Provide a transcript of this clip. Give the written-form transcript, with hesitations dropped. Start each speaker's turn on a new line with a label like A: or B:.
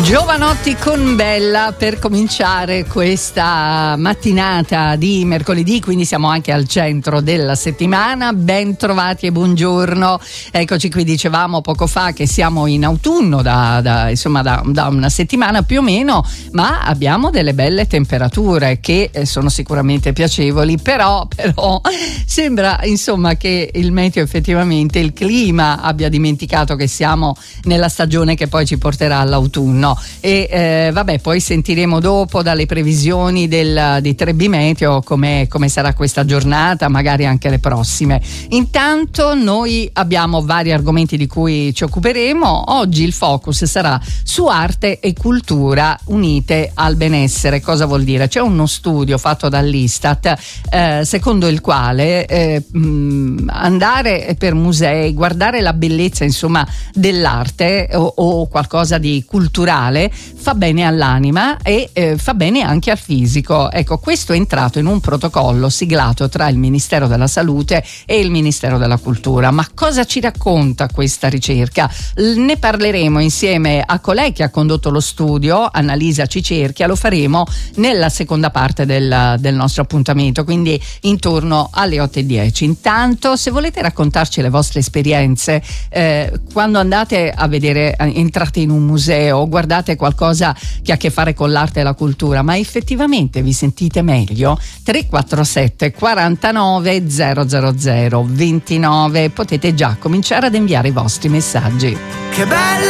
A: Giovanotti con Bella per cominciare questa mattinata di mercoledì, quindi siamo anche al centro della settimana. Ben trovati e buongiorno. Eccoci qui, dicevamo poco fa che siamo in autunno da una settimana più o meno, ma abbiamo delle belle temperature che sono sicuramente piacevoli, però sembra insomma che il meteo, effettivamente il clima, abbia dimenticato che siamo nella stagione che poi ci porterà all'autunno. E poi sentiremo dopo dalle previsioni di 3B Meteo come sarà questa giornata, magari anche le prossime. Intanto noi abbiamo vari argomenti di cui ci occuperemo. Oggi il focus sarà su arte e cultura unite al benessere. Cosa vuol dire? C'è uno studio fatto dall'Istat secondo il quale andare per musei, guardare la bellezza insomma dell'arte o qualcosa di culturale fa bene all'anima e fa bene anche al fisico. Ecco, questo è entrato in un protocollo siglato tra il Ministero della Salute e il Ministero della Cultura. Ma cosa ci racconta questa ricerca? Ne parleremo insieme a colei che ha condotto lo studio, Annalisa Cicerchia. Lo faremo nella seconda parte del nostro appuntamento, quindi intorno alle 8:10. Intanto, se volete raccontarci le vostre esperienze quando andate a vedere, entrate in un museo, guardate qualcosa che ha a che fare con l'arte e la cultura, ma effettivamente vi sentite meglio? 347 49 000 29. Potete già cominciare ad inviare i vostri messaggi.
B: Che bello!